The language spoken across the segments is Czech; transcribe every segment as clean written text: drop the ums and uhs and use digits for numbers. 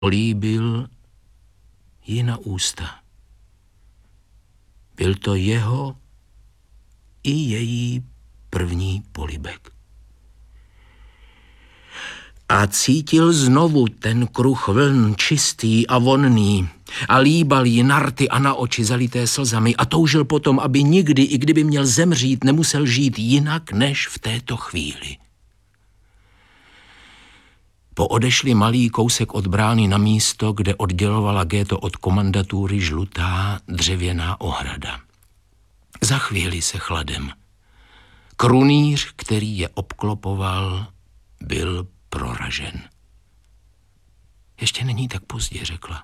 políbil ji na ústa. Byl to jeho i její první polibek. A cítil znovu ten kruh vln čistý a vonný a líbal jí na rty a na oči zalité slzami a toužil potom, aby nikdy, i kdyby měl zemřít, nemusel žít jinak než v této chvíli. Poodešli malý kousek od brány na místo, kde oddělovala ghetto od komandatury žlutá dřevěná ohrada. Zachvěli se chladem. Krunýř, který je obklopoval, byl proražen. Ještě není tak pozdě, řekla.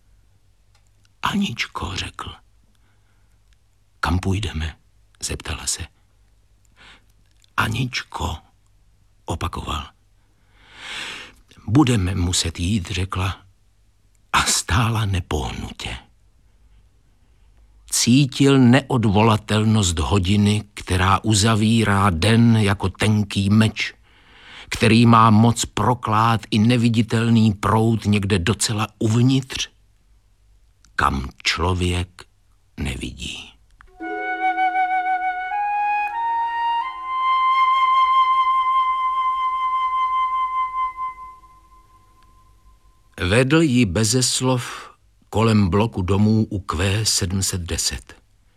Aničko, řekl. Kam půjdeme? Zeptala se. Aničko, opakoval. Budeme muset jít, řekla, a stála nepohnutě. Cítil neodvolatelnost hodiny, která uzavírá den jako tenký meč, který má moc proklát i neviditelný proud někde docela uvnitř, kam člověk nevidí. Vedl ji beze slov kolem bloku domů u Q 710.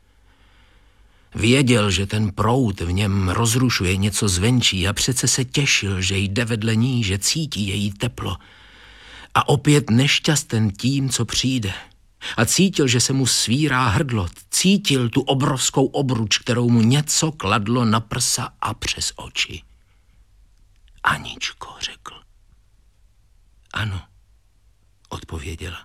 Věděl, že ten proud v něm rozrušuje něco zvenčí a přece se těšil, že jde vedle ní, že cítí její teplo. A opět nešťasten tím, co přijde. A cítil, že se mu svírá hrdlo. Cítil tu obrovskou obruč, kterou mu něco kladlo na prsa a přes oči. Aničko, řekl. Ano, odpověděla.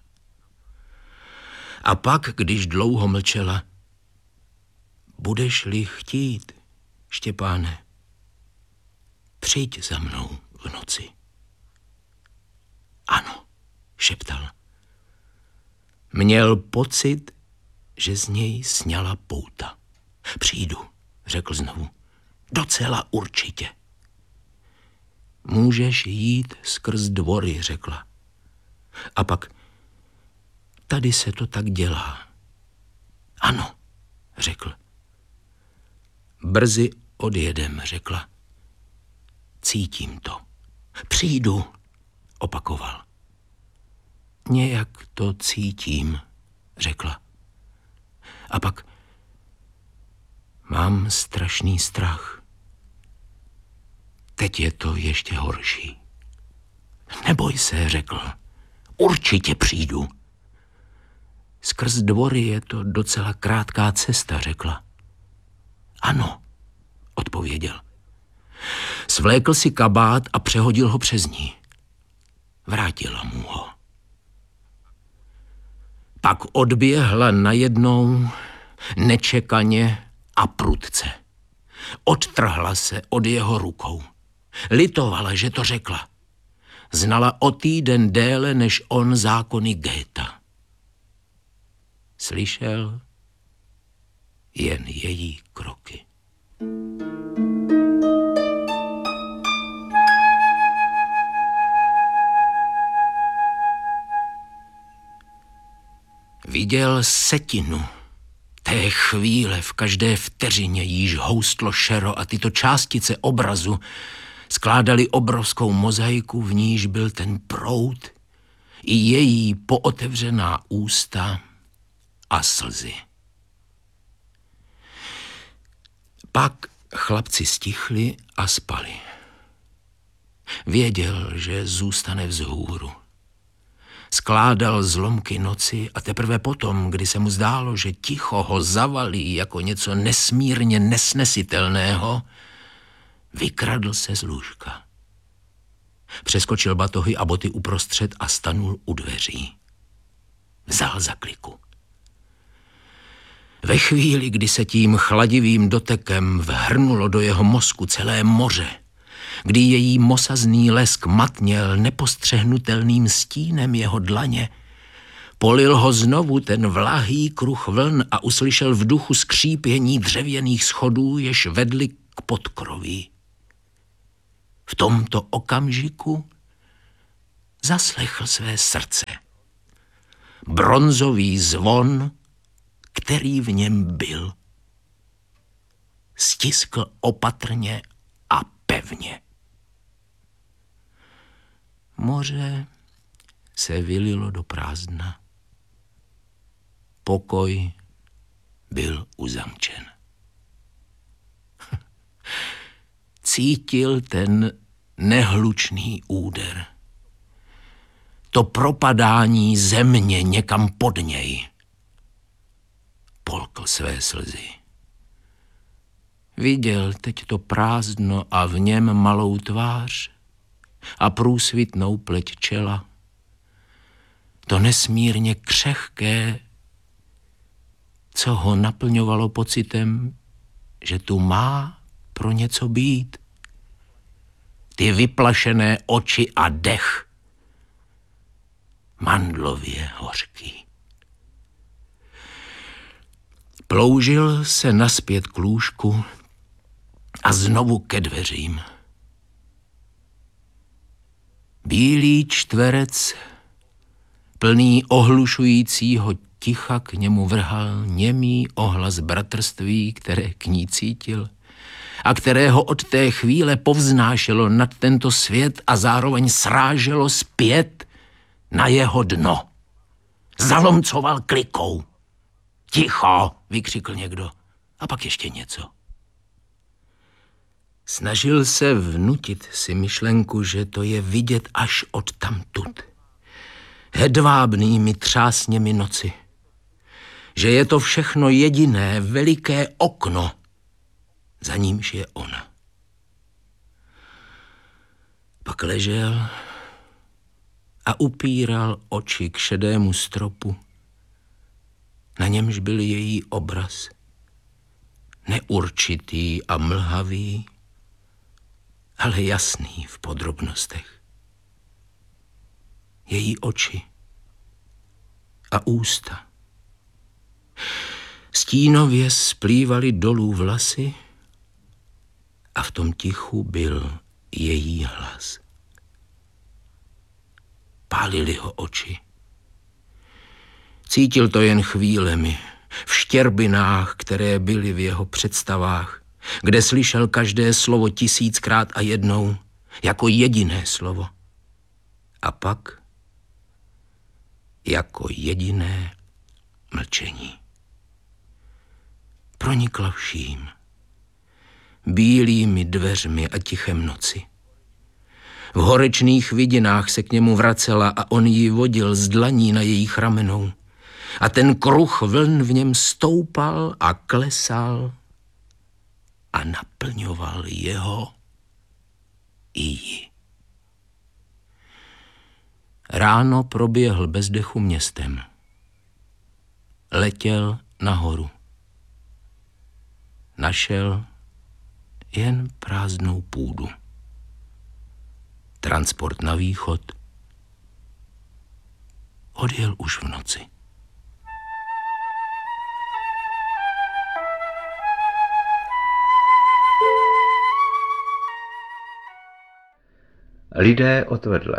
A pak, když dlouho mlčela, budeš-li chtít, Štěpáne, přijď za mnou v noci. Ano, šeptal. Měl pocit, že z něj sňala pouta. Přijdu, řekl znovu. Docela určitě. Můžeš jít skrz dvory, řekla. A pak, tady se to tak dělá. Ano, řekl. Brzy odjedem, řekla. Cítím to. Přijdu, opakoval. Nějak to cítím, řekla. A pak mám strašný strach. Teď je to ještě horší. Neboj se, řekl. Určitě přijdu. Skrz dvory je to docela krátká cesta, řekla. Ano, odpověděl. Svlékl si kabát a přehodil ho přes ní. Vrátila mu ho. Pak odběhla najednou, nečekaně a prudce. Odtrhla se od jeho rukou. Litovala, že to řekla. Znala o týden déle než on zákony Geta. Slyšel jen její kroky. Viděl setinu té chvíle v každé vteřině, jíž houstlo šero a tyto částice obrazu skládaly obrovskou mozaiku, v níž byl ten proud i její pootevřená ústa a slzy. Pak chlapci stichli a spali. Věděl, že zůstane vzhůru. Skládal zlomky noci a teprve potom, kdy se mu zdálo, že ticho ho zavalí jako něco nesmírně nesnesitelného, vykradl se z lůžka. Přeskočil batohy a boty uprostřed a stanul u dveří. Vzal za kliku. Ve chvíli, kdy se tím chladivým dotekem vhrnulo do jeho mozku celé moře, kdy její mosazný lesk matněl nepostřehnutelným stínem jeho dlaně, polil ho znovu ten vlahý kruh vln a uslyšel v duchu skřípění dřevěných schodů, jež vedly k podkroví. V tomto okamžiku zaslechl své srdce. Bronzový zvon, který v něm byl. Stiskl opatrně a pevně. Moře se vylilo do prázdna. Pokoj byl uzamčen. Cítil ten nehlučný úder. To propadání země někam pod něj. Polkl své slzy. Viděl teď to prázdno a v něm malou tvář a průsvitnou pleť čela. To nesmírně křehké, co ho naplňovalo pocitem, že tu má pro něco být. Ty vyplašené oči a dech, mandlově hořký. Ploužil se nazpět k lůžku a znovu ke dveřím. Bílý čtverec, plný ohlušujícího ticha, k němu vrhal němý ohlas bratrství, které k ní cítil a kterého od té chvíle povznášelo nad tento svět a zároveň sráželo zpět na jeho dno. Zalomcoval klikou. Ticho, vykřikl někdo. A pak ještě něco. Snažil se vnutit si myšlenku, že to je vidět až odtamtud. Hedvábnými třásněmi noci. Že je to všechno jediné veliké okno, za nímž je ona. Pak ležel a upíral oči k šedému stropu. Na němž byl její obraz. Neurčitý a mlhavý, ale jasný v podrobnostech. Její oči a ústa. Stínově splývaly dolů vlasy a v tom tichu byl její hlas. Pálily ho oči. Cítil to jen chvílemi, v štěrbinách, které byly v jeho představách, kde slyšel každé slovo 1000krát a jednou, jako jediné slovo. A pak jako jediné mlčení. Pronikla vším, bílými dveřmi a tichem noci. V horečných vidinách se k němu vracela a on ji vodil z dlaní na jejich ramenou. A ten kruh vln v něm stoupal a klesal a naplňoval jeho i ji. Ráno proběhl bez dechu městem. Letěl nahoru. Našel jen prázdnou půdu. Transport na východ odjel už v noci. Lidé odvedle.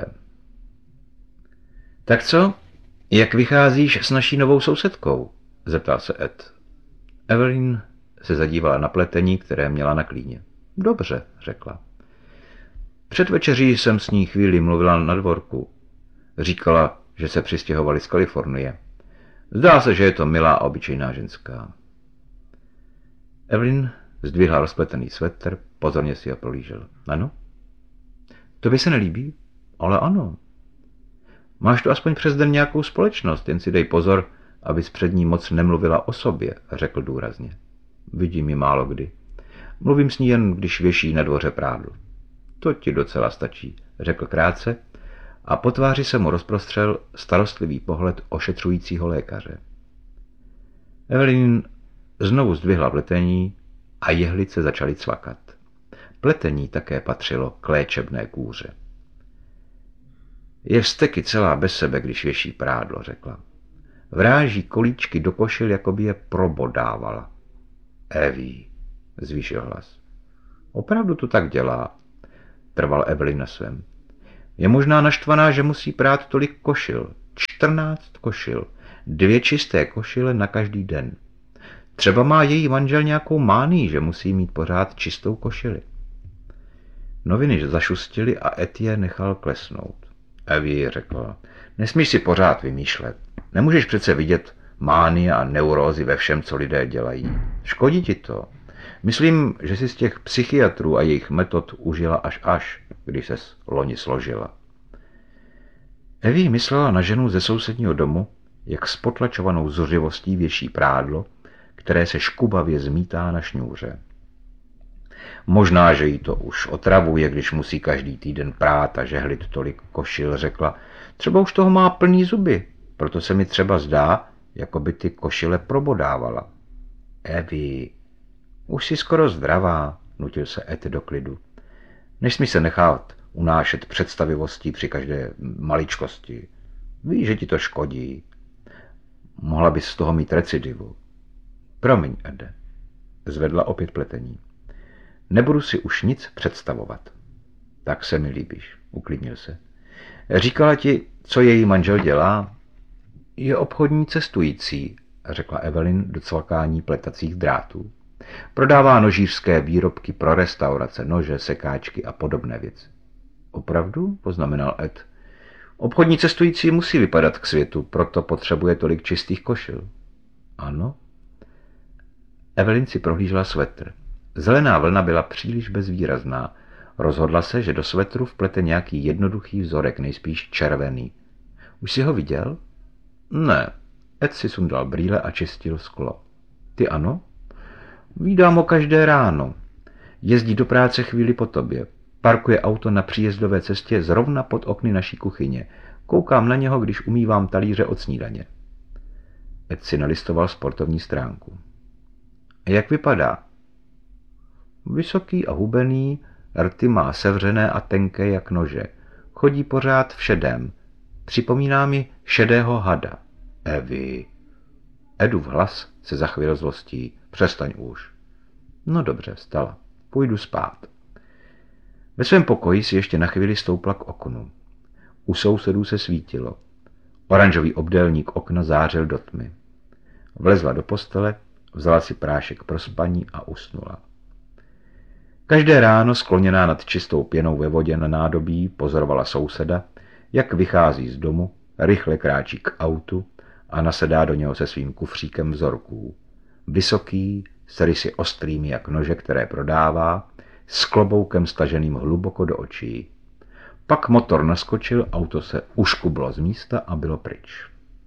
Tak co? Jak vycházíš s naší novou sousedkou? Zeptal se Ed. Evelyn se zadívala na pletení, které měla na klíně. Dobře, řekla. Před večeří jsem s ní chvíli mluvila na dvorku. Říkala, že se přistěhovali z Kalifornie. Zdá se, že je to milá a obyčejná ženská. Evelyn zdvihla rozpletený svetr, pozorně si ho prolížel. Ano? Tobě se nelíbí? Ale ano. Máš tu aspoň přes den nějakou společnost, jen si dej pozor, abys před ní moc nemluvila o sobě, řekl důrazně. Vidím ji málo kdy. Mluvím s ní jen, když věší na dvoře prádlo. To ti docela stačí, řekl krátce a po tváři se mu rozprostřel starostlivý pohled ošetřujícího lékaře. Evelyn znovu zdvihla pletení a jehlice začaly cvakat. Pletení také patřilo k léčebné kůře. Je vzteky celá bez sebe, když věší prádlo, řekla. Vráží kolíčky do košil, jako by je probodávala. Eví, zvýšil hlas. Opravdu to tak dělá, trval Evelyn na svém. Je možná naštvaná, že musí prát tolik košil. 14 košil. 2 čisté košile na každý den. Třeba má její manžel nějakou mánii, že musí mít pořád čistou košili. Noviny zašustily a Ed je nechal klesnout. Evie řekla, nesmíš si pořád vymýšlet. Nemůžeš přece vidět mánie a neurózy ve všem, co lidé dělají. Škodí ti to. Myslím, že si z těch psychiatrů a jejich metod užila až, když ses loni složila. Evie myslela na ženu ze sousedního domu, jak s potlačovanou zuřivostí věší prádlo, které se škubavě zmítá na šňůře. Možná, že jí to už otravuje, když musí každý týden prát a žehlit tolik košil, řekla. Třeba už toho má plný zuby, proto se mi třeba zdá, jako by ty košile probodávala. Evie, už jsi skoro zdravá, nutil se Ed do klidu. Nesmí se nechat unášet představivostí při každé maličkosti. Víš, že ti to škodí. Mohla bys z toho mít recidivu. Promiň, Ede, zvedla opět pletení. Nebudu si už nic představovat. Tak se mi líbíš, uklidnil se. Říkala ti, co její manžel dělá? Je obchodní cestující, řekla Evelyn do cvakání pletacích drátů. Prodává nožířské výrobky pro restaurace, nože, sekáčky a podobné věci. Opravdu? Poznamenal Ed. Obchodní cestující musí vypadat k světu, proto potřebuje tolik čistých košil. Ano. Evelyn si prohlížela svetr. Zelená vlna byla příliš bezvýrazná. Rozhodla se, že do svetru vplete nějaký jednoduchý vzorek, nejspíš červený. Už jsi ho viděl? Ne. Ed si sundal brýle a čistil sklo. Ty ano? Vídám ho každé ráno. Jezdí do práce chvíli po tobě. Parkuje auto na příjezdové cestě zrovna pod okny naší kuchyně. Koukám na něho, když umývám talíře od snídaně. Ed si nalistoval sportovní stránku. Jak vypadá? Vysoký a hubený, rty má sevřené a tenké jak nože. Chodí pořád v šedém. Připomíná mi šedého hada. Evie. Edův hlas se zachvěl zlostí. Přestaň už. No dobře, vstala. Půjdu spát. Ve svém pokoji si ještě na chvíli stoupla k oknu. U sousedů se svítilo. Oranžový obdélník okna zářil do tmy. Vlezla do postele, vzala si prášek pro spaní a usnula. Každé ráno, skloněná nad čistou pěnou ve vodě na nádobí, pozorovala souseda, jak vychází z domu, rychle kráčí k autu a nasedá do něho se svým kufříkem vzorků. Vysoký, s rysy ostrými jak nože, které prodává, s kloboukem staženým hluboko do očí. Pak motor naskočil, auto se uškublo z místa a bylo pryč.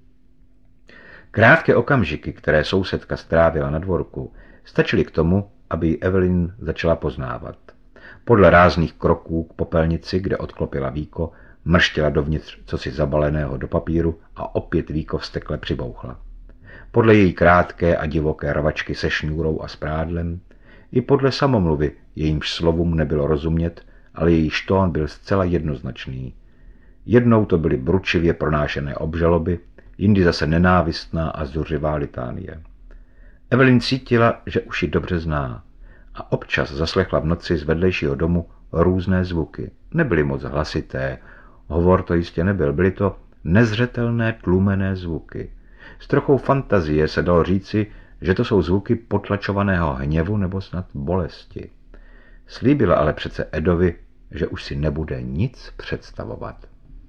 Krátké okamžiky, které sousedka strávila na dvorku, stačily k tomu, aby ji Evelyn začala poznávat. Podle rázných kroků k popelnici, kde odklopila víko, mrštila dovnitř cosi zabaleného do papíru a opět víko vztekle přibouchla. Podle její krátké a divoké rvačky se šňůrou a s prádlem, i podle samomluvy, jejímž slovům nebylo rozumět, ale její tón byl zcela jednoznačný. Jednou to byly bručivě pronášené obžaloby, jindy zase nenávistná a zuřivá litánie. Evelyn cítila, že už ji dobře zná a občas zaslechla v noci z vedlejšího domu různé zvuky. Nebyly moc hlasité, hovor to jistě nebyl, byly to nezřetelné tlumené zvuky. S trochou fantazie se dalo říci, že to jsou zvuky potlačovaného hněvu nebo snad bolesti. Slíbila ale přece Edovi, že už si nebude nic představovat.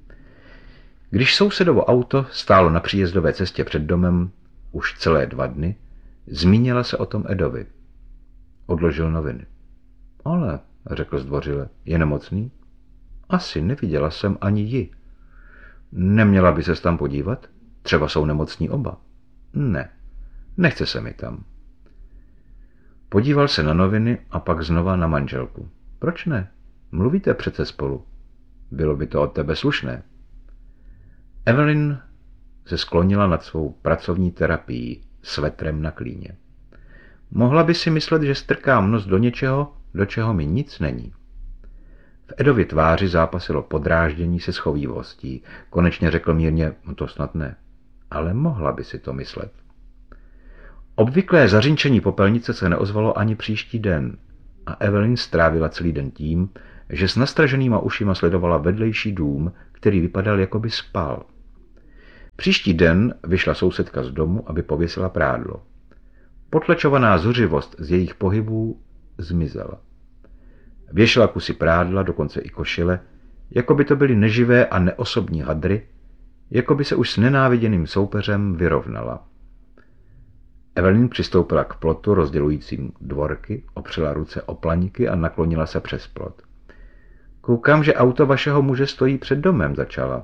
Když sousedovo auto stálo na příjezdové cestě před domem už celé 2 dny, zmínila se o tom Edovi. Odložil noviny. Ale, řekl zdvořile, je nemocný? Asi neviděla jsem ani ji. Neměla by ses tam podívat? Třeba jsou nemocní oba. Ne, nechce se mi tam. Podíval se na noviny a pak znova na manželku. Proč ne? Mluvíte přece spolu. Bylo by to od tebe slušné. Evelyn se sklonila nad svou pracovní terapií svetrem na klíně. Mohla by si myslet, že strkám nos do něčeho, do čeho mi nic není. V Edově tváři zápasilo podráždění se schovívostí. Konečně řekl mírně, no to snad ne. Ale mohla by si to myslet. Obvyklé zařinčení popelnice se neozvalo ani příští den a Evelyn strávila celý den tím, že s nastraženýma ušima sledovala vedlejší dům, který vypadal, jako by spal. Příští den vyšla sousedka z domu, aby pověsila prádlo. Potlačovaná zuřivost z jejich pohybů zmizela. Věšela kusy prádla, dokonce i košile, jako by to byly neživé a neosobní hadry, jako by se už s nenáviděným soupeřem vyrovnala. Evelyn přistoupila k plotu rozdělujícím dvorky, opřela ruce o planíky a naklonila se přes plot. Koukám, že auto vašeho muže stojí před domem, začala.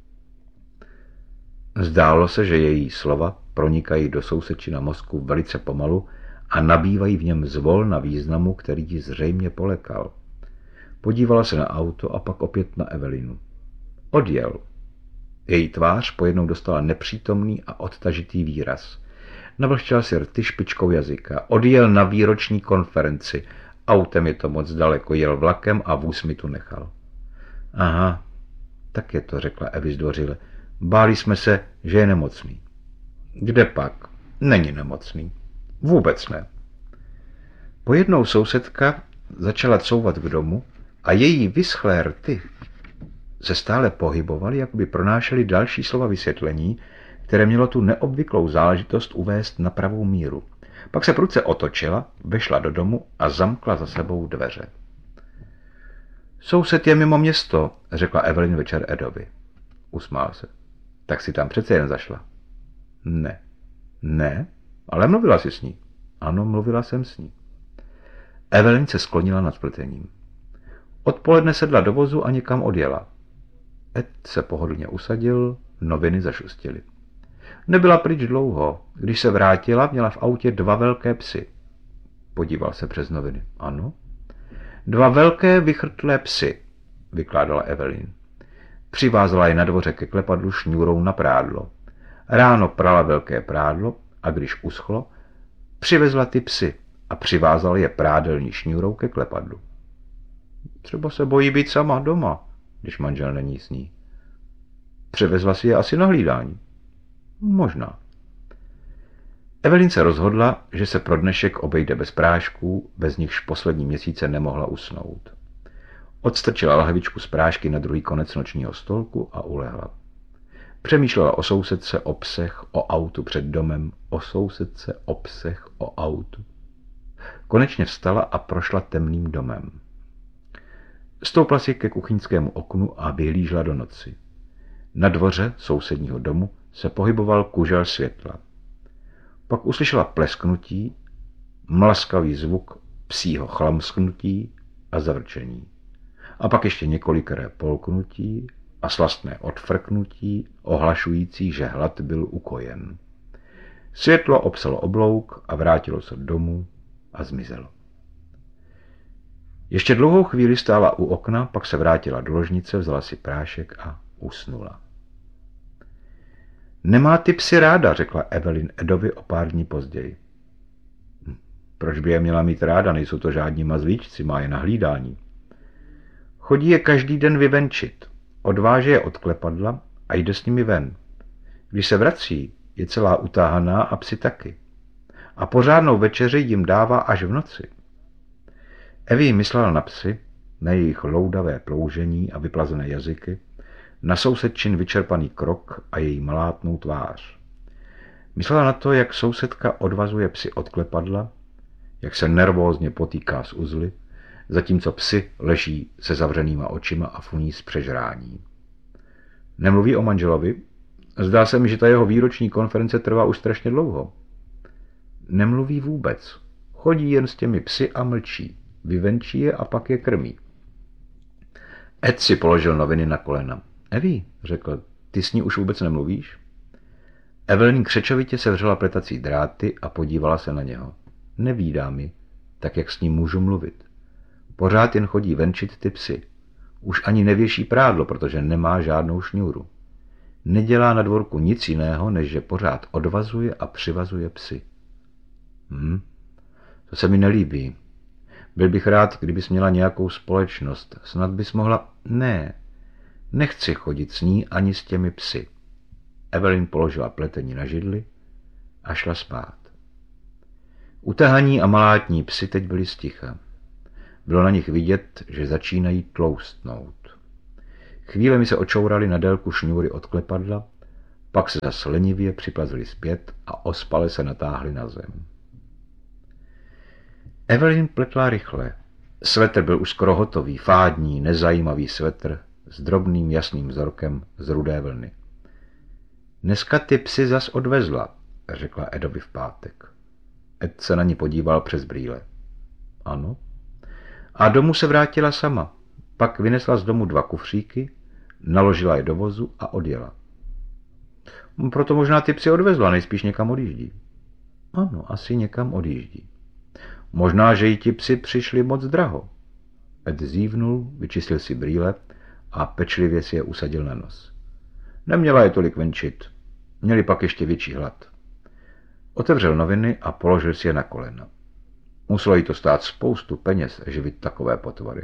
Zdálo se, že její slova pronikají do sousedčina mozku velice pomalu a nabývají v něm zvolna významu, který ji zřejmě polekal. Podívala se na auto a pak opět na Evelinu. Odjel. Její tvář pojednou dostala nepřítomný a odtažitý výraz. Navlhčela si rty špičkou jazyka. Odjel na výroční konferenci. Autem je to moc daleko, jel vlakem a vůz mi tu nechal. Aha, tak je to, řekla Evy zdvořile. Báli jsme se, že je nemocný. Kde pak? Není nemocný. Vůbec ne. Pojednou sousedka začala couvat k domu a její vyschlé rty se stále pohybovaly, jako by pronášely další slova vysvětlení, které mělo tu neobvyklou záležitost uvést na pravou míru. Pak se prudce otočila, vešla do domu a zamkla za sebou dveře. Soused je mimo město, řekla Evelyn večer Edovi. Usmál se. Tak si tam přece jen zašla. Ne. Ne, ale mluvila jsi s ní. Ano, mluvila jsem s ní. Evelyn se sklonila nad pletením. Odpoledne sedla do vozu a někam odjela. Ed se pohodlně usadil, noviny zašustily. Nebyla pryč dlouho. Když se vrátila, měla v autě 2 velké psy. Podíval se přes noviny. Ano. 2 velké vychrtlé psy, vykládala Evelyn. Přivázala je na dvoře ke klepadlu šňůrou na prádlo. Ráno prala velké prádlo a když uschlo, přivezla ty psy a přivázala je prádelní šňůrou ke klepadlu. Třeba se bojí být sama doma, když manžel není s ní. Přivezla si je asi na hlídání. Možná. Evelyn se rozhodla, že se pro dnešek obejde bez prášků, bez nichž poslední měsíce nemohla usnout. Odstrčila lahvičku z prášky na druhý konec nočního stolku a ulehla. Přemýšlela o sousedce, o psech, o autu před domem, o sousedce, o psech, o autu. Konečně vstala a prošla temným domem. Stoupla si ke kuchyňskému oknu a vyhlížela do noci. Na dvoře sousedního domu se pohyboval kužel světla. Pak uslyšela plesknutí, mlaskavý zvuk psího chlamsknutí a zavrčení. A pak ještě několikeré polknutí a slastné odfrknutí, ohlašující, že hlad byl ukojen. Světlo obsalo oblouk a vrátilo se domů a zmizelo. Ještě dlouhou chvíli stála u okna, pak se vrátila do ložnice, vzala si prášek a usnula. Nemá ty psy ráda, řekla Evelyn Edovi o pár dní později. Proč by je měla mít ráda, nejsou to žádní mazlíčci, má je na hlídání. Chodí je každý den vyvenčit, odváže je od klepadla a jde s nimi ven. Když se vrací, je celá utáhaná a psi taky. A pořádnou večeři jim dává až v noci. Evie myslela na psy, na jejich loudavé ploužení a vyplazené jazyky, na sousedčin vyčerpaný krok a její malátnou tvář. Myslela na to, jak sousedka odvazuje psy od klepadla, jak se nervózně potýká s uzly, zatímco psy leží se zavřenýma očima a funí z přežrání. Nemluví o manželovi? Zdá se mi, že ta jeho výroční konference trvá už strašně dlouho. Nemluví vůbec. Chodí jen s těmi psy a mlčí. Vyvenčí je a pak je krmí. Ed si položil noviny na kolena. Evie, řekl, ty s ní už vůbec nemluvíš? Evelyn křečovitě sevřela pletací dráty a podívala se na něho. Nevídá mi, tak jak s ním můžu mluvit. Pořád jen chodí venčit ty psy. Už ani nevěší prádlo, protože nemá žádnou šňůru. Nedělá na dvorku nic jiného, než že pořád odvazuje a přivazuje psy. To se mi nelíbí. Byl bych rád, kdybys měla nějakou společnost. Snad bys mohla... Ne, nechci chodit s ní ani s těmi psy. Evelyn položila pletení na židli a šla spát. Utahaní a malátní psy teď byli sticha. Bylo na nich vidět, že začínají tloustnout. Chvílemi se očourali na délku šňůry od klepadla, pak se zas lenivě připlazili zpět a ospale se natáhli na zem. Evelyn pletla rychle. Svetr byl už skoro hotový, fádní, nezajímavý svetr s drobným jasným vzorkem z rudé vlny. Dneska ty psy zas odvezla, řekla Edovi v pátek. Ed se na ní podíval přes brýle. Ano. A domů se vrátila sama. Pak vynesla z domu 2 kufříky, naložila je do vozu a odjela. Proto možná ty psy odvezla, nejspíš někam odjíždí. Ano, asi někam odjíždí. Možná, že jí ti psi přišli moc draho. Ed zívnul, vyčistil si brýle a pečlivě si je usadil na nos. Neměla je tolik venčit. Měli pak ještě větší hlad. Otevřel noviny a položil si je na kolena. Muselo jí to stát spoustu peněz živit takové potvary.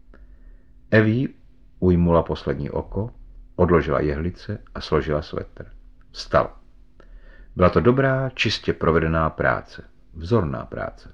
Evie ujmula poslední oko, odložila jehlice a složila svetr. Vstal. Byla to dobrá, čistě provedená práce. Vzorná práce.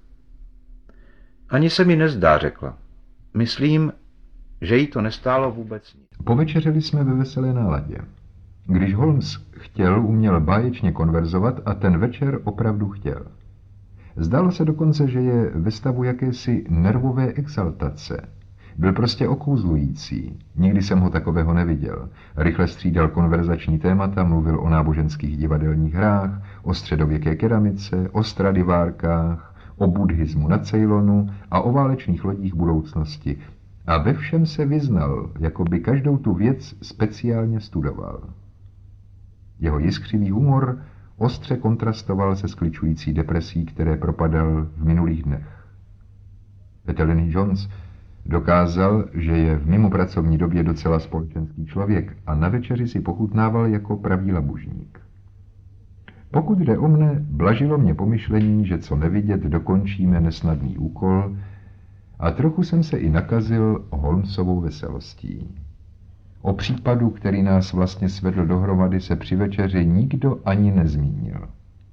Ani se mi nezdá, řekla. Myslím, že jí to nestálo vůbec nic. Povečeřili jsme ve veselé náladě. Když Holmes chtěl, uměl báječně konverzovat a ten večer opravdu chtěl. Zdálo se dokonce, že je ve stavu jakési nervové exaltace. Byl prostě okouzlující. Nikdy jsem ho takového neviděl. Rychle střídal konverzační témata, mluvil o náboženských divadelních hrách, o středověké keramice, o stradivárkách, o buddhismu na Ceylonu a o válečných lodích budoucnosti. A ve všem se vyznal, jako by každou tu věc speciálně studoval. Jeho jiskřivý humor ostře kontrastoval se skličující depresí, které propadal v minulých dnech. Peteliny Jones dokázal, že je v mimopracovní době docela společenský člověk a na večeři si pochutnával jako pravý labužník. Pokud jde o mne, blažilo mě pomyšlení, že co nevidět, dokončíme nesnadný úkol a trochu jsem se i nakazil Holmesovou veselostí. O případu, který nás vlastně svedl dohromady, se při večeři nikdo ani nezmínil.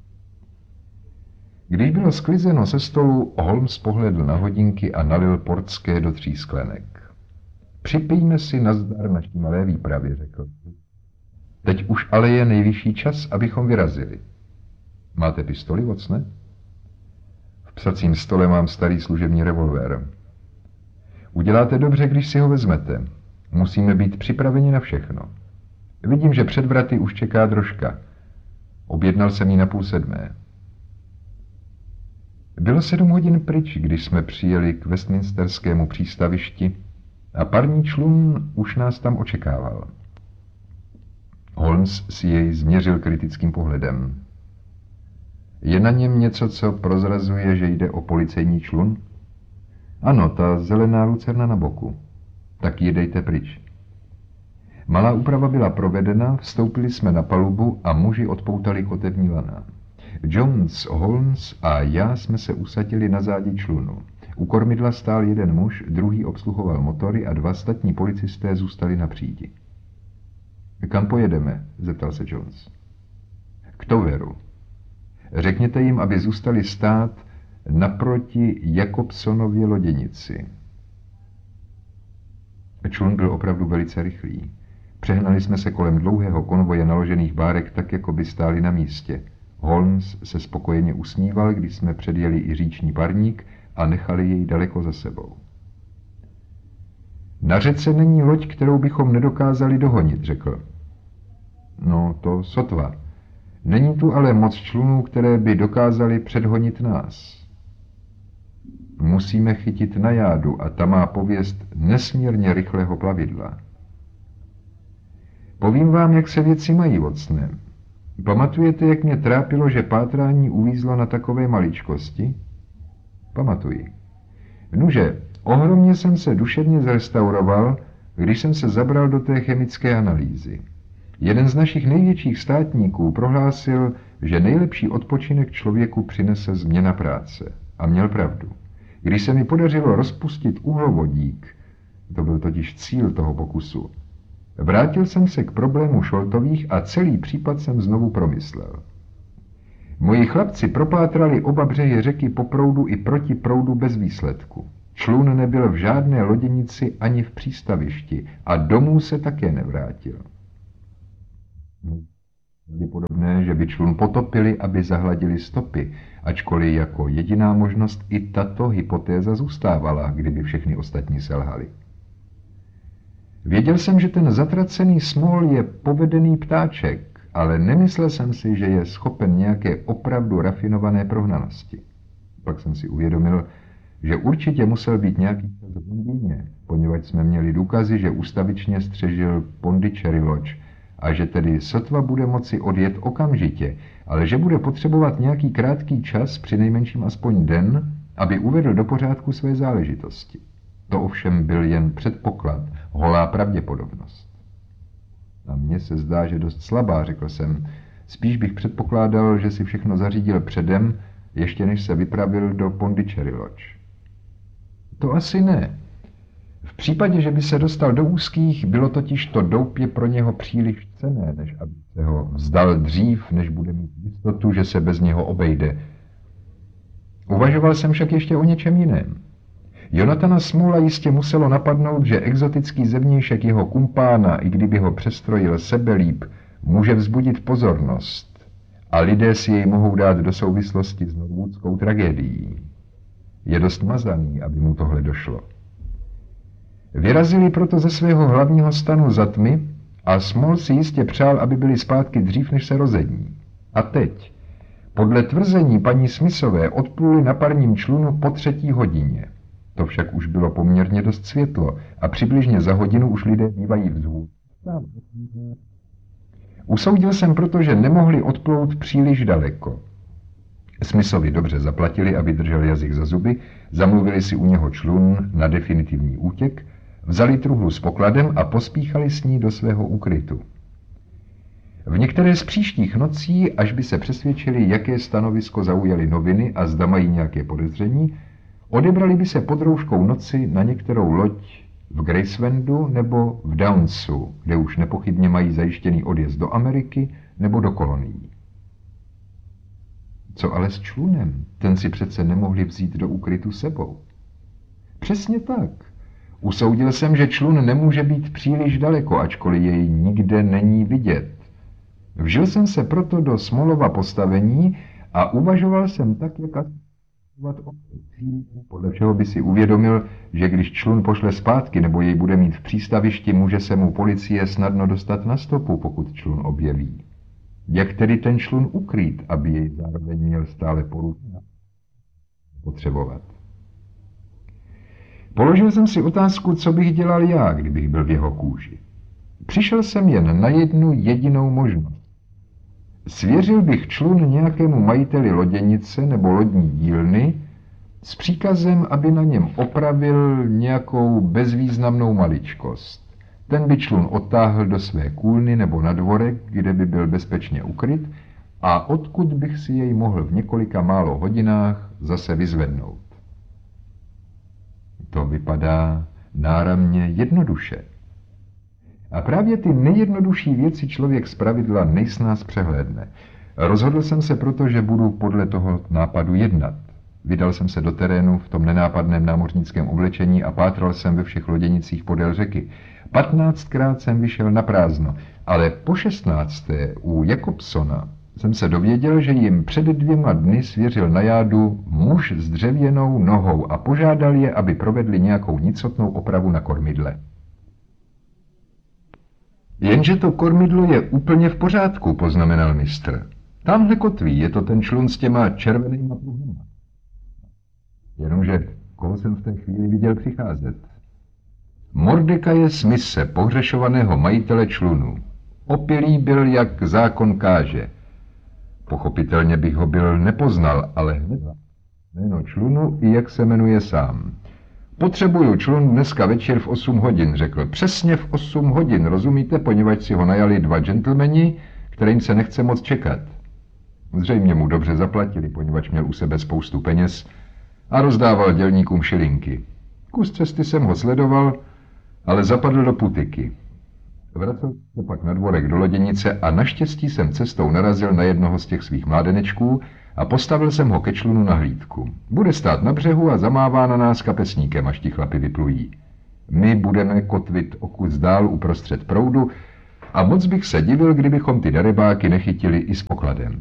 Když bylo sklizeno se stolu, Holmes pohledl na hodinky a nalil portské do 3 sklenek. Připijme si nazdar naší malé výpravě, řekl. Teď už ale je nejvyšší čas, abychom vyrazili. Máte pistoli, Watsone? V psacím stole mám starý služební revolver. Uděláte dobře, když si ho vezmete. Musíme být připraveni na všechno. Vidím, že před vraty už čeká drožka. Objednal jsem ji na 6:30. Bylo 7 hodin pryč, když jsme přijeli k Westminsterskému přístavišti a parní člun už nás tam očekával. Holmes si jej změřil kritickým pohledem. Je na něm něco, co prozrazuje, že jde o policejní člun? Ano, ta zelená lucerna na boku. Tak ji dejte pryč. Malá úprava byla provedena, vstoupili jsme na palubu a muži odpoutali kotevní lana. Jones, Holmes a já jsme se usadili na zádi člunu. U kormidla stál jeden muž, druhý obsluhoval motory a 2 statní policisté zůstali na přídi. Kam pojedeme? Zeptal se Jones. K toveru. Řekněte jim, aby zůstali stát naproti Jakobsonově loděnici. Člun byl opravdu velice rychlý. Přehnali jsme se kolem dlouhého konvoje naložených bárek tak, jako by stáli na místě. Holmes se spokojeně usmíval, když jsme předjeli i říční parník a nechali jej daleko za sebou. Na řece není loď, kterou bychom nedokázali dohonit, řekl. No, to sotva. Není tu ale moc člunů, které by dokázali předhonit nás. Musíme chytit na jádu a ta má pověst nesmírně rychlého plavidla. Povím vám, jak se věci mají, Watsone. Pamatujete, jak mě trápilo, že pátrání uvízlo na takové maličkosti? Pamatuji. Nuže, ohromně jsem se duševně zrestauroval, když jsem se zabral do té chemické analýzy. Jeden z našich největších státníků prohlásil, že nejlepší odpočinek člověku přinese změna práce. A měl pravdu. Když se mi podařilo rozpustit uhlovodík, to byl totiž cíl toho pokusu, vrátil jsem se k problému Šoltových a celý případ jsem znovu promyslel. Moji chlapci propátrali oba břehy řeky po proudu i proti proudu bez výsledku. Člun nebyl v žádné loděnici ani v přístavišti a domů se také nevrátil. Je podobné, že by člun potopili, aby zahladili stopy, ačkoliv jako jediná možnost i tato hypotéza zůstávala, kdyby všechny ostatní selhaly. Věděl jsem, že ten zatracený Small je povedený ptáček, ale nemyslel jsem si, že je schopen nějaké opravdu rafinované prohnanosti. Pak jsem si uvědomil, že určitě musel být nějaký čas v Londýně, poněvadž jsme měli důkazy, že ustavičně střežil Pondicherry Lodge a že tedy sotva bude moci odjet okamžitě, ale že bude potřebovat nějaký krátký čas, přinejmenším aspoň den, aby uvedl do pořádku své záležitosti. To ovšem byl jen předpoklad, holá pravděpodobnost. A mně se zdá, že dost slabá, řekl jsem. Spíš bych předpokládal, že si všechno zařídil předem, ještě než se vypravil do Pondicherry Lodge. To asi ne. V případě, že by se dostal do úzkých, bylo totiž to doupě pro něho příliš cenné, než aby se ho vzdal dřív, než bude mít jistotu, že se bez něho obejde. Uvažoval jsem však ještě o něčem jiném. Jonathana Smalla jistě muselo napadnout, že exotický zevnějšek jeho kumpána, i kdyby ho přestrojil sebelíp, může vzbudit pozornost a lidé si jej mohou dát do souvislosti s norwoodskou tragédií. Je dost mazaný, aby mu tohle došlo. Vyrazili proto ze svého hlavního stanu za tmy a Small si jistě přál, aby byli zpátky dřív, než se rozední. A teď, podle tvrzení paní Smithové, odpluli na parním člunu po 3. hodině. To však už bylo poměrně dost světlo a přibližně za hodinu už lidé bývají vzhůd. Usoudil jsem proto, že nemohli odplout příliš daleko. Smithovi dobře zaplatili, aby držel jazyk za zuby, zamluvili si u něho člun na definitivní útěk, vzali truhlu s pokladem a pospíchali s ní do svého úkrytu. V některé z příštích nocí, až by se přesvědčili, jaké stanovisko zaujaly noviny a zda mají nějaké podezření, odebrali by se pod rouškou noci na některou loď v Gracelandu nebo v Downsu, kde už nepochybně mají zajištěný odjezd do Ameriky nebo do kolonií. Co ale s člunem? Ten si přece nemohli vzít do úkrytu sebou. Přesně tak. Usoudil jsem, že člun nemůže být příliš daleko, ačkoliv jej nikde není vidět. Vžil jsem se proto do Smallova postavení a uvažoval jsem tak, jak podle všeho by si uvědomil, že když člun pošle zpátky nebo jej bude mít v přístavišti, může se mu policie snadno dostat na stopu, pokud člun objeví. Jak tedy ten člun ukrýt, aby jej zároveň měl stále potřebovat? Položil jsem si otázku, co bych dělal já, kdybych byl v jeho kůži. Přišel jsem jen na jednu jedinou možnost. Svěřil bych člun nějakému majiteli loděnice nebo lodní dílny s příkazem, aby na něm opravil nějakou bezvýznamnou maličkost. Ten by člun odtáhl do své kůlny nebo na dvorek, kde by byl bezpečně ukryt a odkud bych si jej mohl v několika málo hodinách zase vyzvednout. To vypadá náramně jednoduše. A právě ty nejjednodušší věci člověk zpravidla nejsnáz přehlédne. Rozhodl jsem se proto, že budu podle toho nápadu jednat. Vydal jsem se do terénu v tom nenápadném námořnickém oblečení a pátral jsem ve všech loděnicích podél řeky. 15krát jsem vyšel na prázdno, ale po 16. u Jakobsona jsem se dověděl, že jim před 2 dny svěřil na jádu muž s dřevěnou nohou a požádal je, aby provedli nějakou nicotnou opravu na kormidle. Jenže to kormidlo je úplně v pořádku, poznamenal mistr. Tamhle kotví, je to ten člun s těma červenýma pruhama. Jenomže koho jsem v té chvíli viděl přicházet? Mordekaje Smise, pohřešovaného majitele člunu. Opilý byl, jak zákon káže. Pochopitelně bych ho byl nepoznal, ale hned jméno člunu i jak se jmenuje sám. Potřebuju člun dneska večer v 8 hodin, řekl. Přesně v 8 hodin, rozumíte, poněvadž si ho najali 2 gentlemani, kterým se nechce moc čekat. Zřejmě mu dobře zaplatili, poněvadž měl u sebe spoustu peněz a rozdával dělníkům šilinky. Kus cesty jsem ho sledoval, ale zapadl do putiky. Vracel se pak na dvorek do loděnice a naštěstí jsem cestou narazil na jednoho z těch svých mládenečků a postavil jsem ho ke člunu na hlídku. Bude stát na břehu a zamává na nás kapesníkem, až ti chlapi vyplují. My budeme kotvit o kus dál uprostřed proudu a moc bych se divil, kdybychom ty darebáky nechytili i s pokladem.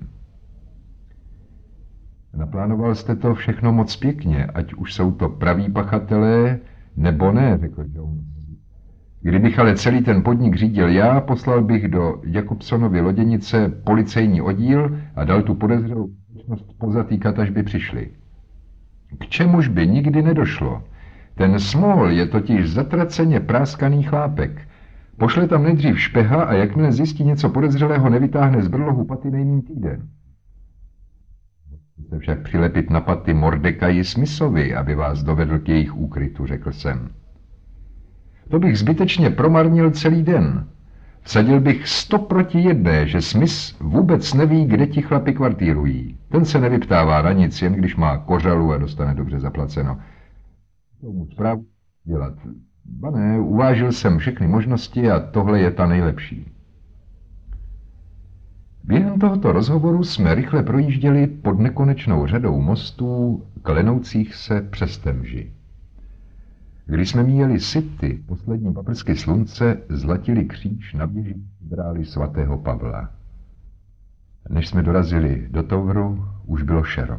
Naplánoval jste to všechno moc pěkně, ať už jsou to praví pachatelé, nebo ne, řekl Jones. Kdybych ale celý ten podnik řídil já, poslal bych do Jakobsonovy loděnice policejní oddíl a dal tu podezřelou skutečnost pozatýkat, až by přišli. K čemuž by nikdy nedošlo. Ten Small je totiž zatraceně práskaný chlápek. Pošle tam nejdřív špeha a jakmile zjistí něco podezřelého, nevytáhne z brlohu paty nejmín týden. Musíte však přilepit na paty Mordekaji Smithovi, aby vás dovedl k jejich úkrytu, řekl jsem. To bych zbytečně promarnil celý den. Vsadil bych 100 proti 1, že Smith vůbec neví, kde ti chlapi kvartírují. Ten se nevyptává na nic, jen když má kořalu a dostane dobře zaplaceno. To mu zprávu dělat. Ba ne, uvážil jsem všechny možnosti a tohle je ta nejlepší. Během tohoto rozhovoru jsme rychle projížděli pod nekonečnou řadou mostů klenoucích se přes Temži. Když jsme míjeli City, poslední paprsky slunce zlatili kříž na běží drály svatého Pavla. Než jsme dorazili do Toweru, už bylo šero.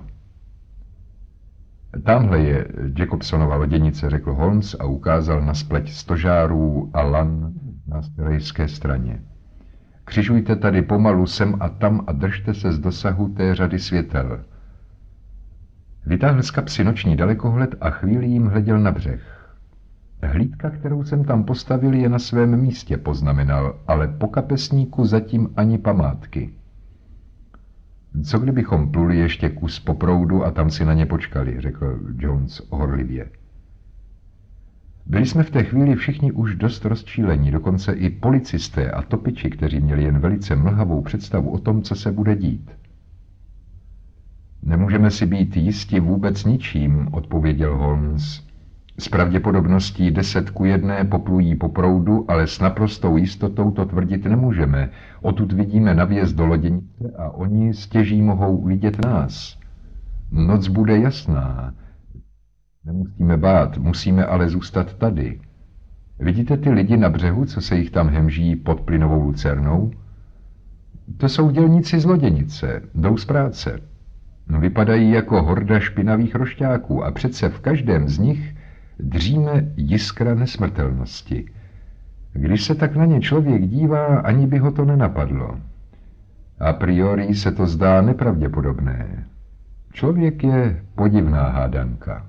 Tamhle je Jacobsonova loděnice, řekl Holmes a ukázal na spleť stožárů a lan na sterejské straně. Křižujte tady pomalu sem a tam a držte se z dosahu té řady světel. Vytáhl z kapsy noční dalekohled a chvíli jim hleděl na břeh. Hlídka, kterou jsem tam postavil, je na svém místě, poznamenal, ale po kapesníku zatím ani památky. Co kdybychom pluli ještě kus po proudu a tam si na ně počkali, řekl Jones horlivě. Byli jsme v té chvíli všichni už dost rozčílení, dokonce i policisté a topiči, kteří měli jen velice mlhavou představu o tom, co se bude dít. Nemůžeme si být jisti vůbec ničím, odpověděl Holmes. S pravděpodobností 10:1 poplují po proudu, ale s naprostou jistotou to tvrdit nemůžeme. Odtud vidíme na vjezd do loděnice a oni stěží mohou vidět nás. Noc bude jasná. Nemusíme bát, musíme ale zůstat tady. Vidíte ty lidi na břehu, co se jich tam hemží pod plynovou lucernou? To jsou dělníci z loděnice, jdou z práce. Vypadají jako horda špinavých rošťáků a přece v každém z nich dříme jiskra nesmrtelnosti. Když se tak na ně člověk dívá, ani by ho to nenapadlo. A priori se to zdá nepravděpodobné. Člověk je podivná hádanka.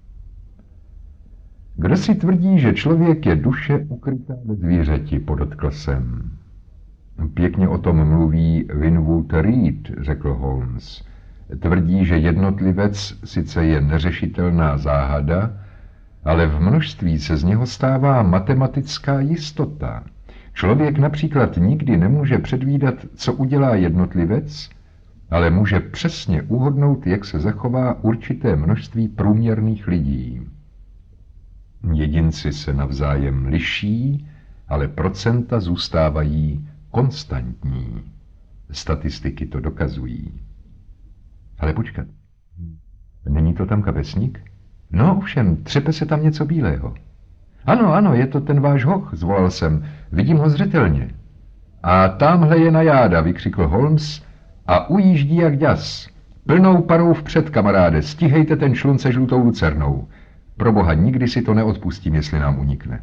Kdo si tvrdí, že člověk je duše ukrytá ve zvířeti, podotkl jsem. Pěkně o tom mluví Winwood Reed, řekl Holmes. Tvrdí, že jednotlivec sice je neřešitelná záhada, ale v množství se z něho stává matematická jistota. Člověk například nikdy nemůže předvídat, co udělá jednotlivec, ale může přesně uhodnout, jak se zachová určité množství průměrných lidí. Jedinci se navzájem liší, ale procenta zůstávají konstantní. Statistiky to dokazují. Ale počkat, není to tam kapesník? No ovšem, třepe se tam něco bílého. Ano, je to ten váš hoch, zvolal jsem, vidím ho zřetelně. A tamhle je najáda, vykřikl Holmes, a ujíždí jak ďas. Plnou parou vpřed, kamaráde, stíhejte ten člun se žlutou lucernou. Proboha, nikdy si to neodpustím, jestli nám unikne.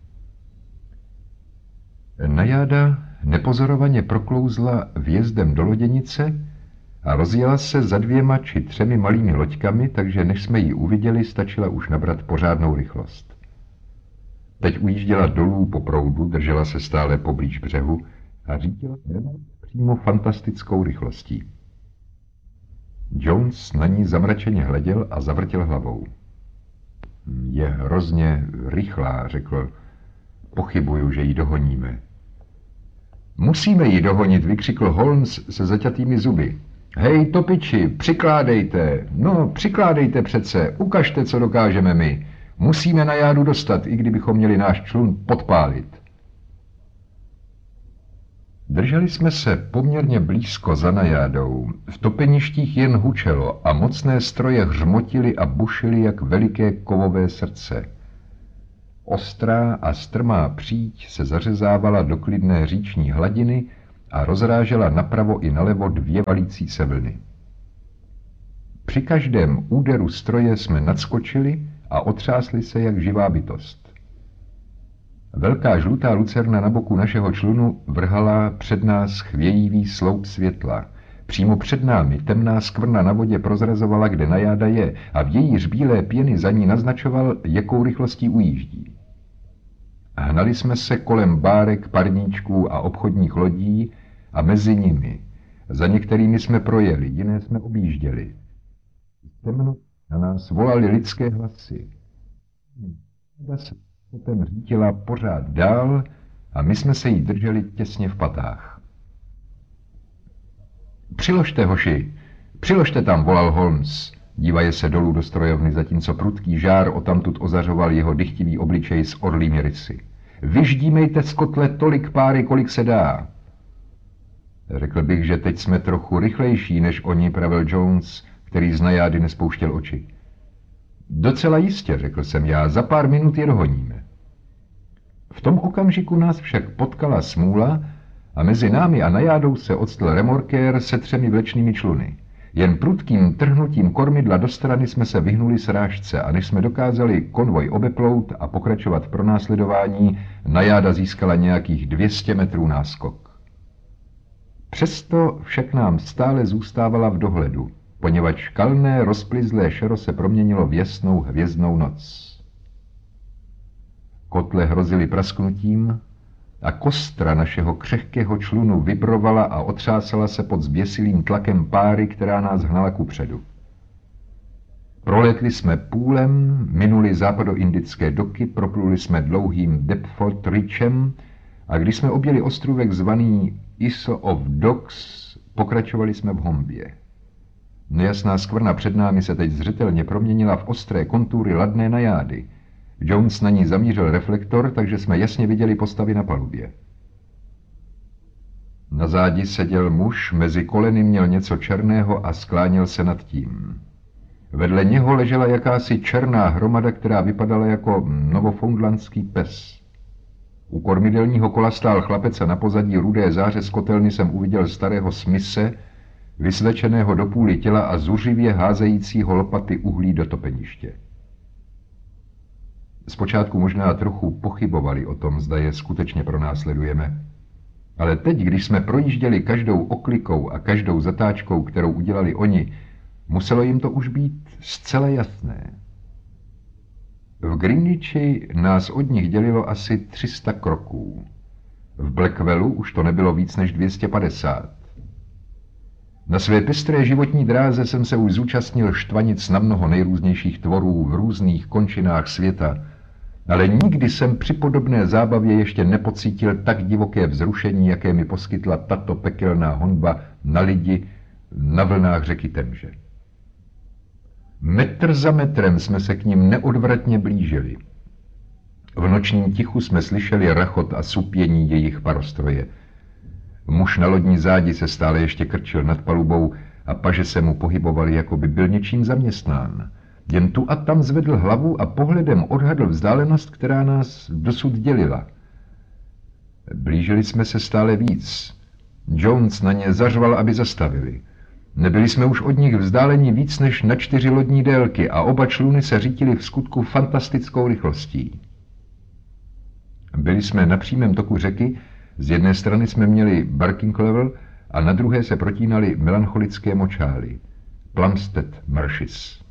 Najáda nepozorovaně proklouzla vjezdem do loděnice a rozjela se za 2 či 3 malými loďkami, takže než jsme ji uviděli, stačila už nabrat pořádnou rychlost. Teď ujížděla dolů po proudu, držela se stále poblíž břehu a řídila přímo fantastickou rychlostí. Jones na ní zamračeně hleděl a zavrtěl hlavou. Je hrozně rychlá, řekl. Pochybuju, že ji dohoníme. Musíme ji dohonit, vykřikl Holmes se zaťatými zuby. Hej, topiči, přikládejte, no přikládejte přece, ukažte, co dokážeme my. Musíme na jádu dostat, i kdybychom měli náš člun podpálit. Drželi jsme se poměrně blízko za najádou. V topeništích jen hučelo a mocné stroje hřmotily a bušily jak veliké kovové srdce. Ostrá a strmá příď se zařezávala do klidné říční hladiny a rozrážela napravo i nalevo dvě valící se vlny. Při každém úderu stroje jsme nadskočili a otřásli se jak živá bytost. Velká žlutá lucerna na boku našeho člunu vrhala před nás chvějivý sloup světla. Přímo před námi temná skvrna na vodě prozrazovala, kde najáda je, a vějíř bílé pěny za ní naznačoval, jakou rychlostí ujíždí. Hnali jsme se kolem bárek, parníčků a obchodních lodí a mezi nimi. Za některými jsme projeli, jiné jsme objížděli. Temno na nás volali lidské hlasy. Voda se potom řítila pořád dál a my jsme se jí drželi těsně v patách. Přiložte, hoši, přiložte tam, volal Holmes. Dívaje se dolů do strojovny, zatímco prudký žár odtamtud ozařoval jeho dychtivý obličej s orlými rysy. Vyždímejte z kotle tolik páry, kolik se dá. Řekl bych, že teď jsme trochu rychlejší než oni, pravil Jones, který z najády nespouštěl oči. Docela jistě, řekl jsem já, za pár minut je dohoníme. V tom okamžiku nás však potkala smůla a mezi námi a najádou se odstl remorkér se 3 vlečnými čluny. Jen prudkým trhnutím kormidla do strany jsme se vyhnuli srážce a než jsme dokázali konvoj obeplout a pokračovat v pronásledování, najáda získala nějakých 200 metrů náskok. Přesto však nám stále zůstávala v dohledu, poněvadž kalné, rozplizlé šero se proměnilo v jasnou hvězdnou noc. Kotle hrozily prasknutím a kostra našeho křehkého člunu vibrovala a otřásala se pod zběsilým tlakem páry, která nás hnala kupředu. Prolétli jsme půlem, minuli západoindické doky, propluli jsme dlouhým Deptford Reachem a když jsme objeli ostrůvek zvaný Isle of Dogs, pokračovali jsme v hombě. Nejasná skvrna před námi se teď zřetelně proměnila v ostré kontury ladné najády. Jones na ní zamířil reflektor, takže jsme jasně viděli postavy na palubě. Na zádi seděl muž, mezi koleny měl něco černého a skláněl se nad tím. Vedle něho ležela jakási černá hromada, která vypadala jako novofoundlandský pes. U kormidelního kola stál chlapec a na pozadí rudé záře z kotelny jsem uviděl starého Smise, vysvlečeného do půly těla a zuřivě házejícího lopaty uhlí do topeniště. Zpočátku možná trochu pochybovali o tom, zda je skutečně pronásledujeme. Ale teď, když jsme projížděli každou oklikou a každou zatáčkou, kterou udělali oni, muselo jim to už být zcela jasné. V Greenwichi nás od nich dělilo asi 300 kroků. V Blackwellu už to nebylo víc než 250. Na své pestré životní dráze jsem se už zúčastnil štvanic na mnoho nejrůznějších tvorů v různých končinách světa, ale nikdy jsem při podobné zábavě ještě nepocítil tak divoké vzrušení, jaké mi poskytla tato pekelná honba na lidi na vlnách řeky Temže. Metr za metrem jsme se k nim neodvratně blížili. V nočním tichu jsme slyšeli rachot a supění jejich parostroje. Muž na lodní zádi se stále ještě krčil nad palubou a paže se mu pohybovaly, jako by byl něčím zaměstnán. Jen tu a tam zvedl hlavu a pohledem odhadl vzdálenost, která nás dosud dělila. Blížili jsme se stále víc. Jones na ně zařval, aby zastavili. Nebyli jsme už od nich vzdáleni víc než na 4 lodní délky a oba čluny se řítily v skutku fantastickou rychlostí. Byli jsme na přímém toku řeky, z jedné strany jsme měli Barking Level a na druhé se protínaly melancholické močály, Plumstead Marshes.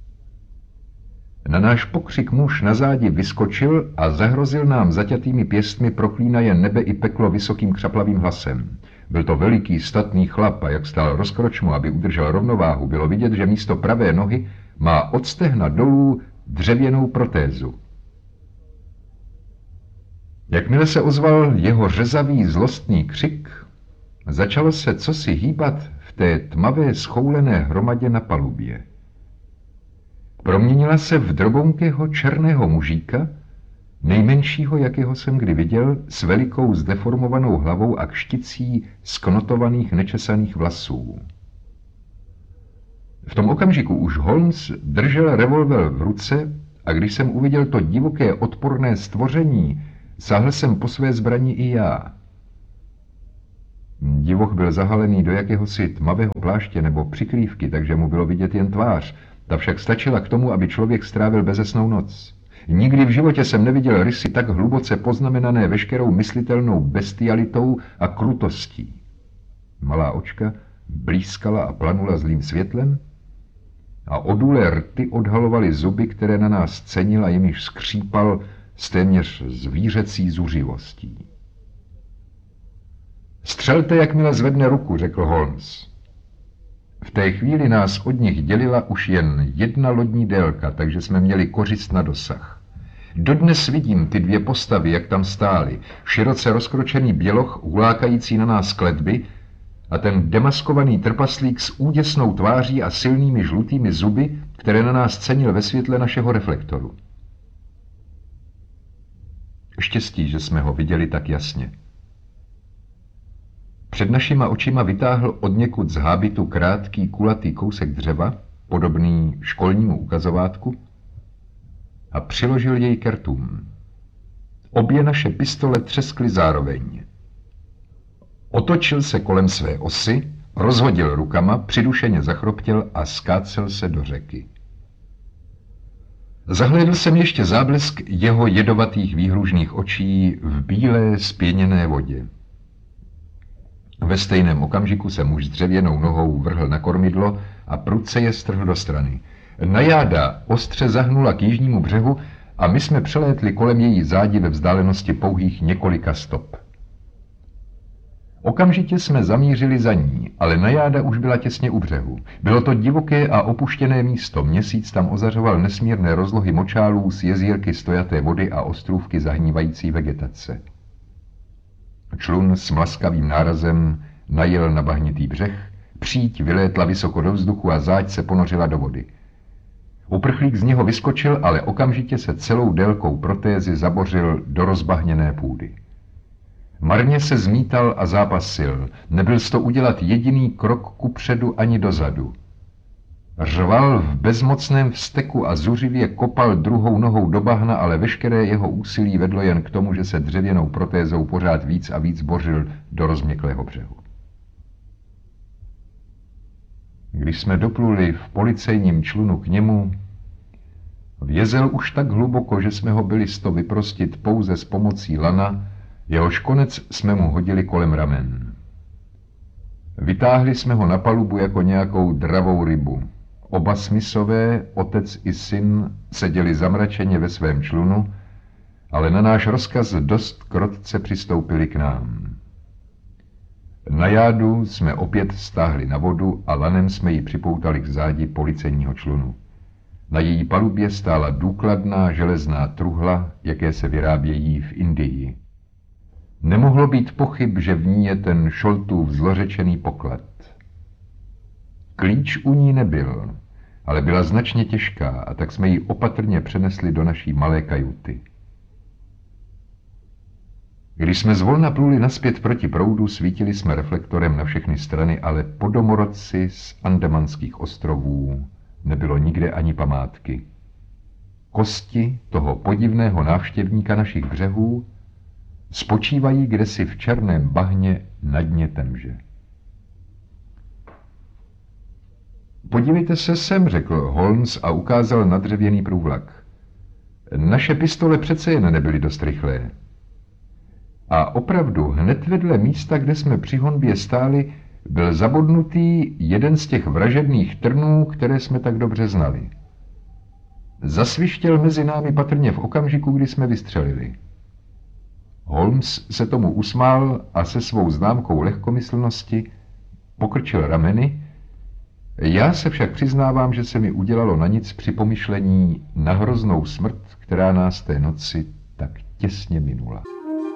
Na náš pokřik muž na zádi vyskočil a zahrozil nám zaťatými pěstmi, proklínaje nebe i peklo vysokým křaplavým hlasem. Byl to veliký, statný chlap a jak stál rozkročmo, aby udržel rovnováhu, bylo vidět, že místo pravé nohy má od stehna dolů dřevěnou protézu. Jakmile se ozval jeho řezavý, zlostný křik, začalo se cosi hýbat v té tmavé, schoulené hromadě na palubě. Proměnila se v drobounkého černého mužíka Nejmenšího, jakého jsem kdy viděl, s velikou zdeformovanou hlavou a kšticí sknotovaných nečesaných vlasů. V tom okamžiku už Holmes držel revolver v ruce a když jsem uviděl to divoké odporné stvoření, sáhl jsem po své zbrani i já. Divoch byl zahalený do jakéhosi tmavého pláště nebo přikrývky, takže mu bylo vidět jen tvář. Ta však stačila k tomu, aby člověk strávil bezesnou noc. Nikdy v životě jsem neviděl rysy tak hluboce poznamenané veškerou myslitelnou bestialitou a krutostí. Malá očka blízkala a planula zlým světlem a odule rty odhalovaly zuby, které na nás cenil a jimiž skřípal s téměř zvířecí zuřivostí. Střelte, jakmile zvedne ruku, řekl Holmes. V té chvíli nás od nich dělila už jen jedna lodní délka, takže jsme měli kořist na dosah. Dodnes vidím ty dvě postavy, jak tam stály, široce rozkročený běloch, hulákající na nás kletby, a ten demaskovaný trpaslík s úděsnou tváří a silnými žlutými zuby, které na nás cenil ve světle našeho reflektoru. Štěstí, že jsme ho viděli tak jasně. Před našima očima vytáhl odněkud z hábitu krátký kulatý kousek dřeva, podobný školnímu ukazovátku, a přiložil jej ke rtům. Obě naše pistole třeskly zároveň. Otočil se kolem své osy, rozhodil rukama, přidušeně zachroptěl a skácel se do řeky. Zahlédl jsem ještě záblesk jeho jedovatých výhružných očí v bílé spěněné vodě. Ve stejném okamžiku se muž s dřevěnou nohou vrhl na kormidlo a prudce je strhl do strany. Najáda ostře zahnula k jižnímu břehu a my jsme přelétli kolem její zádi ve vzdálenosti pouhých několika stop. Okamžitě jsme zamířili za ní, ale najáda už byla těsně u břehu. Bylo to divoké a opuštěné místo, měsíc tam ozařoval nesmírné rozlohy močálů s jezírky stojaté vody a ostrůvky zahnívající vegetace. Člun s mlaskavým nárazem najel na bahnitý břeh, příď vylétla vysoko do vzduchu a záď se ponořila do vody. Uprchlík z něho vyskočil, ale okamžitě se celou délkou protézy zabořil do rozbahněné půdy. Marně se zmítal a zápasil, nebyl s to udělat jediný krok kupředu ani dozadu. Řval v bezmocném vzteku a zuřivě kopal druhou nohou do bahna, ale veškeré jeho úsilí vedlo jen k tomu, že se dřevěnou protézou pořád víc a víc bořil do rozměklého břehu. Když jsme dopluli v policejním člunu k němu, vězel už tak hluboko, že jsme ho byli sto vyprostit pouze s pomocí lana, jehož konec jsme mu hodili kolem ramen. Vytáhli jsme ho na palubu jako nějakou dravou rybu. Oba Smithové, otec i syn, seděli zamračeně ve svém člunu, ale na náš rozkaz dost krotce přistoupili k nám. Na jádu jsme opět stáhli na vodu a lanem jsme ji připoutali k zádi policejního člunu. Na její palubě stála důkladná železná truhla, jaké se vyrábějí v Indii. Nemohlo být pochyb, že v ní je ten Šoltův zlořečený poklad. Klíč u ní nebyl, ale byla značně těžká a tak jsme ji opatrně přenesli do naší malé kajuty. Když jsme zvolna pluli nazpět proti proudu, svítili jsme reflektorem na všechny strany, ale po domorodci z Andamanských ostrovů nebylo nikde ani památky. Kosti toho podivného návštěvníka našich břehů spočívají kdesi v černém bahně na dně Temže. Podívejte se sem, řekl Holmes a ukázal na dřevěný průvlak. Naše pistole přece jen nebyly dost rychlé. A opravdu hned vedle místa, kde jsme při honbě stáli, byl zabodnutý jeden z těch vražedných trnů, které jsme tak dobře znali. Zasvištěl mezi námi patrně v okamžiku, kdy jsme vystřelili. Holmes se tomu usmál a se svou známkou lehkomyslnosti pokrčil rameny. Já se však přiznávám, že se mi udělalo na nic při pomyšlení na hroznou smrt, která nás té noci tak těsně minula.